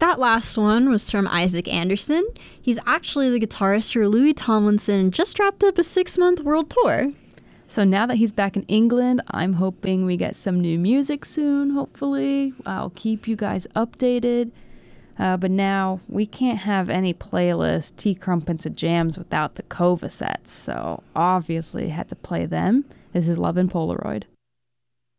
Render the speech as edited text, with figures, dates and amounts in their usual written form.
That last one was from Isaac Anderson. He's actually the guitarist for Louis Tomlinson and just wrapped up a 6-month world tour. So now that he's back in England, I'm hoping we get some new music soon, hopefully. I'll keep you guys updated. But now we can't have any playlist, Tea Crumpets and Jams without the Kova sets. So obviously had to play them. This is Love and Polaroid.